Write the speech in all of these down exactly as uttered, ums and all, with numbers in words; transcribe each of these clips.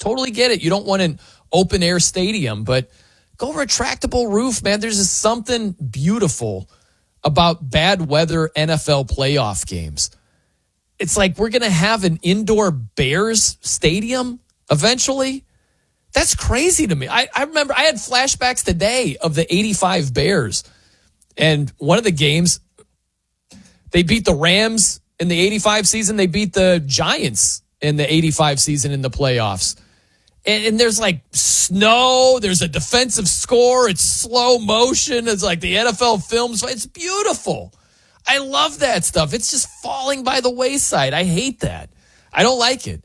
totally get it. You don't want an open air stadium, but go retractable roof, man. There's just something beautiful about bad weather N F L playoff games. It's like we're going to have an indoor Bears stadium eventually. That's crazy to me. I, I remember I had flashbacks today of the eighty-five Bears. And one of the games, they beat the Rams in the eighty-five season. They beat the Giants in the eighty-five season in the playoffs. And, and there's like snow. There's a defensive score. It's slow motion. It's like the N F L films. It's beautiful. I love that stuff. It's just falling by the wayside. I hate that. I don't like it.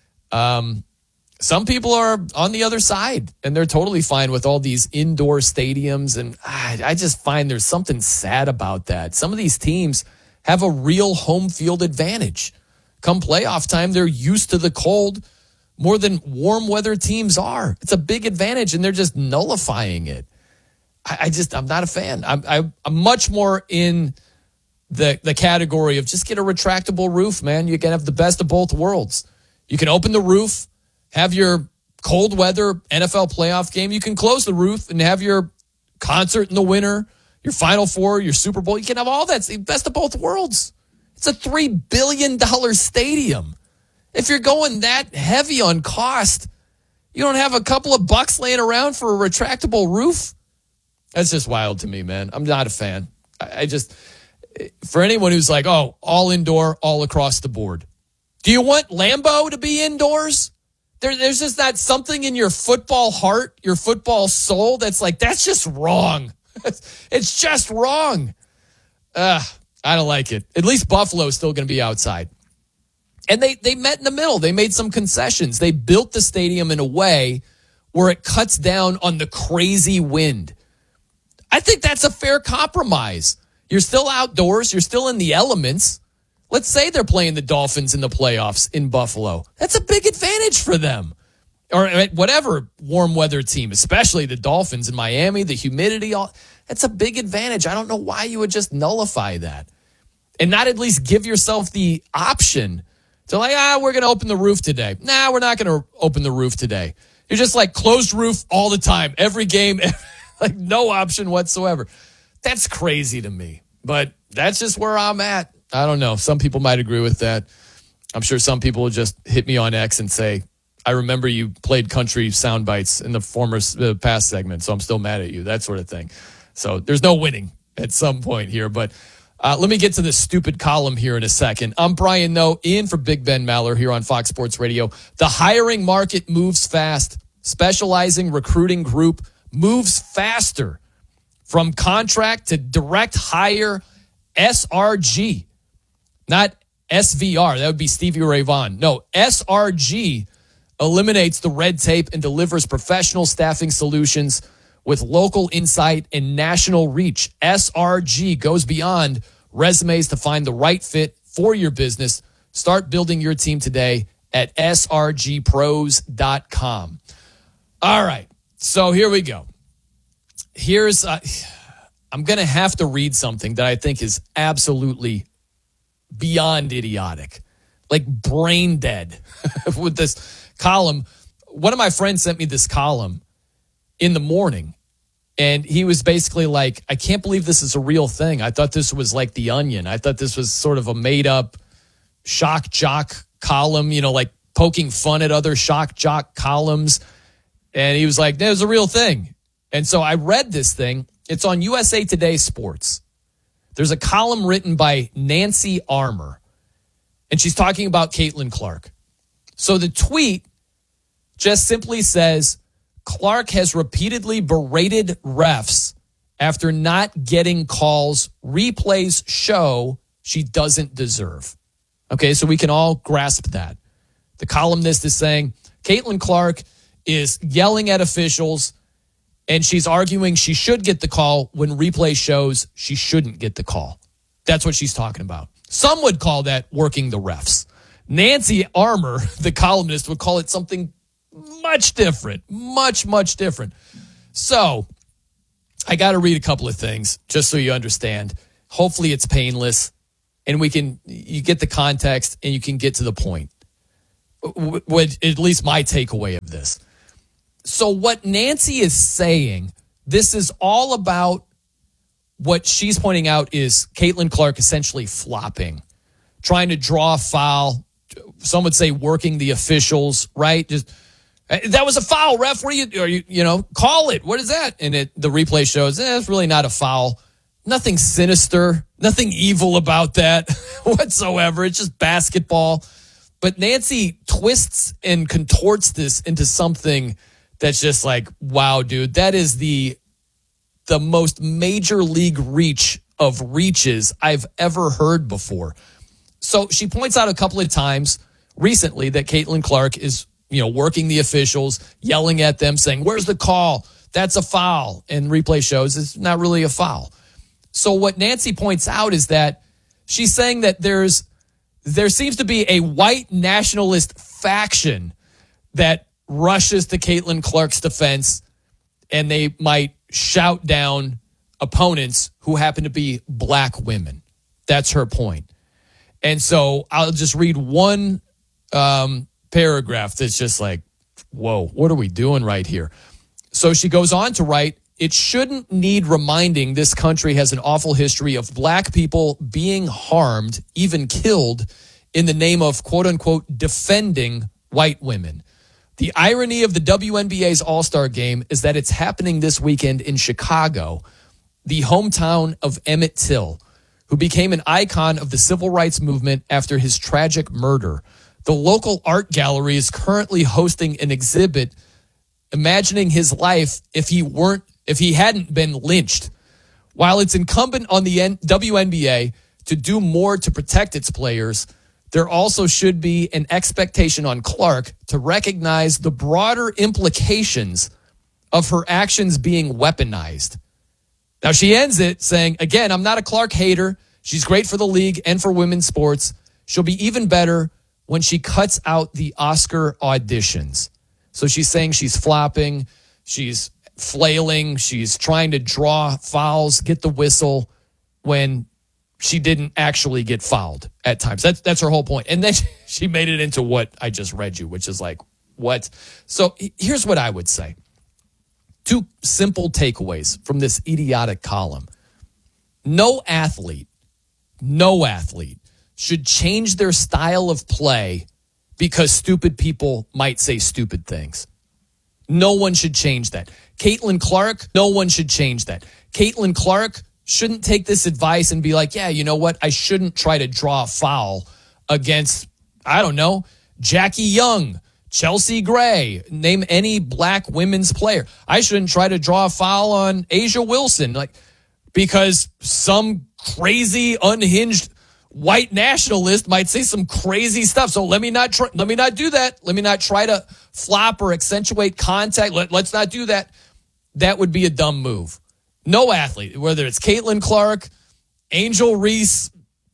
Um, some people are on the other side, and they're totally fine with all these indoor stadiums. And I, I just find there's something sad about that. Some of these teams have a real home field advantage. Come playoff time, they're used to the cold more than warm weather teams are. It's a big advantage, and they're just nullifying it. I, I just, I'm not a fan. I'm, I, I'm much more in the the category of just get a retractable roof, man. You can have the best of both worlds. You can open the roof, have your cold weather N F L playoff game. You can close the roof and have your concert in the winter, your Final Four, your Super Bowl. You can have all that. It's the best of both worlds. It's a three billion dollars stadium. If you're going that heavy on cost, you don't have a couple of bucks laying around for a retractable roof? That's just wild to me, man. I'm not a fan. I, I just... For anyone who's like, oh, all indoor, all across the board. Do you want Lambeau to be indoors? There, there's just that something in your football heart, your football soul that's like, that's just wrong. It's just wrong. Uh, I don't like it. At least Buffalo's still going to be outside. And they, they met in the middle. They made some concessions. They built the stadium in a way where it cuts down on the crazy wind. I think that's a fair compromise. You're still outdoors. You're still in the elements. Let's say they're playing the Dolphins in the playoffs in Buffalo. That's a big advantage for them. Or whatever warm weather team, especially the Dolphins in Miami, the humidity, all that's a big advantage. I don't know why you would just nullify that and not at least give yourself the option to like, ah, we're going to open the roof today. Nah, we're not going to open the roof today. You're just like closed roof all the time, every game, like no option whatsoever. That's crazy to me, but that's just where I'm at. I don't know. Some people might agree with that. I'm sure some people will just hit me on X and say, I remember you played country sound bites in the former uh, past segment, so I'm still mad at you, that sort of thing. So there's no winning at some point here, but uh, let me get to this stupid column here in a second. I'm Brian Noe, in for Big Ben Maller here on Fox Sports Radio. The hiring market moves fast. Specializing Recruiting Group moves faster. From contract to direct hire, S R G, not S V R. That would be Stevie Ray Vaughan. No, S R G eliminates the red tape and delivers professional staffing solutions with local insight and national reach. S R G goes beyond resumes to find the right fit for your business. Start building your team today at S R G pros dot com. All right, so here we go. Here's, uh, I'm going to have to read something that I think is absolutely beyond idiotic, like brain dead with this column. One of my friends sent me this column in the morning, and he was basically like, I can't believe this is a real thing. I thought this was like The Onion. I thought this was sort of a made up shock jock column, you know, like poking fun at other shock jock columns. And he was like, that was a real thing. And so I read this thing. It's on U S A Today Sports. There's a column written by Nancy Armour, and she's talking about Caitlin Clark. So the tweet just simply says, Clark has repeatedly berated refs after not getting calls replays show she doesn't deserve. Okay, so we can all grasp that. The columnist is saying Caitlin Clark is yelling at officials, and she's arguing she should get the call when replay shows she shouldn't get the call. That's what she's talking about. Some would call that working the refs. Nancy Armour, the columnist, would call it something much different, much, much different. So I got to read a couple of things just so you understand. Hopefully it's painless and we can, you get the context and you can get to the point. Would at least my takeaway of this. So what Nancy is saying, this is all about what she's pointing out is Caitlin Clark essentially flopping, trying to draw a foul. Some would say working the officials, right? Just that was a foul, ref. What are you, are you, you know, call it. What is that? And it, the replay shows, eh, it's really not a foul. Nothing sinister, nothing evil about that whatsoever. It's just basketball. But Nancy twists and contorts this into something that's just like, wow, dude, that is the the most major league reach of reaches I've ever heard before. So she points out a couple of times recently that Caitlin Clark is, you know, working the officials, yelling at them, saying, where's the call? That's a foul. And replay shows it's not really a foul. So what Nancy points out is that she's saying that there's there seems to be a white nationalist faction that rushes to Caitlin Clark's defense, and they might shout down opponents who happen to be black women. That's her point. And so I'll just read one um, paragraph that's just like, whoa, what are we doing right here? So she goes on to write, it shouldn't need reminding this country has an awful history of black people being harmed, even killed, in the name of, quote unquote, defending white women. The irony of the W N B A's All-Star Game is that it's happening this weekend in Chicago, the hometown of Emmett Till, who became an icon of the civil rights movement after his tragic murder. The local art gallery is currently hosting an exhibit imagining his life if he weren't if he hadn't been lynched. While it's incumbent on the W N B A to do more to protect its players, there also should be an expectation on Clark to recognize the broader implications of her actions being weaponized. Now, she ends it saying, again, I'm not a Clark hater. She's great for the league and for women's sports. She'll be even better when she cuts out the Oscar auditions. So she's saying she's flopping, she's flailing, she's trying to draw fouls, get the whistle when she didn't actually get fouled at times. That's that's her whole point. And then she made it into what I just read you, which is like, what? So here's what I would say. Two simple takeaways from this idiotic column. No athlete, no athlete should change their style of play because stupid people might say stupid things. No one should change that. Caitlin Clark, no one should change that. Caitlin Clark shouldn't take this advice and be like, yeah, you know what? I shouldn't try to draw a foul against, I don't know, Jackie Young, Chelsea Gray, name any black women's player. I shouldn't try to draw a foul on Asia Wilson, like, because some crazy, unhinged white nationalist might say some crazy stuff. So let me not try, let me not do that. Let me not try to flop or accentuate contact. Let, let's not do that. That would be a dumb move. No athlete, whether it's Caitlin Clark, Angel Reese,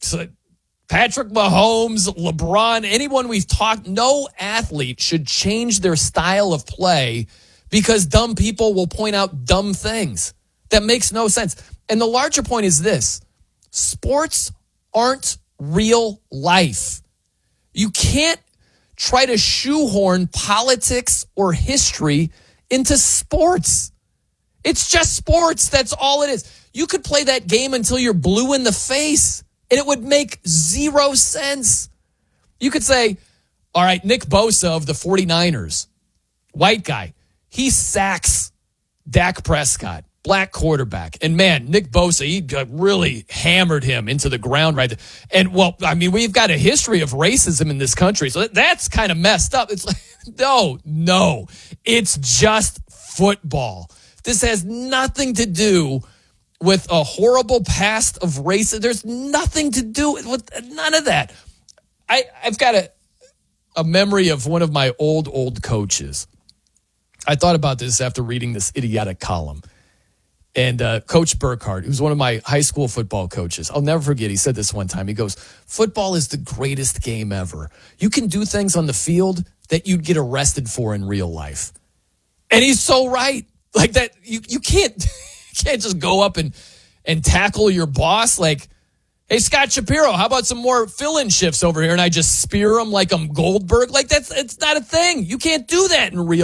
Patrick Mahomes, LeBron, anyone we've talked, no athlete should change their style of play because dumb people will point out dumb things. That makes no sense. And the larger point is this. Sports aren't real life. You can't try to shoehorn politics or history into sports. It's just sports. That's all it is. You could play that game until you're blue in the face, and it would make zero sense. You could say, all right, Nick Bosa of the 49ers, white guy, he sacks Dak Prescott, black quarterback. And man, Nick Bosa, he really hammered him into the ground right there. And well, I mean, we've got a history of racism in this country, so that's kind of messed up. It's like, no, no, it's just football. This has nothing to do with a horrible past of racism. There's nothing to do with none of that. I, I've got a, a memory of one of my old, old coaches. I thought about this after reading this idiotic column. And uh, Coach Burkhardt, who's one of my high school football coaches, I'll never forget, he said this one time. He goes, football is the greatest game ever. You can do things on the field that you'd get arrested for in real life. And he's so right. Like that, you, you can't you can't just go up and, and tackle your boss. Like, Hey, Scott Shapiro, how about some more fill-in shifts over here? And I just spear them like I'm Goldberg. Like, that's it's not a thing. You can't do that in real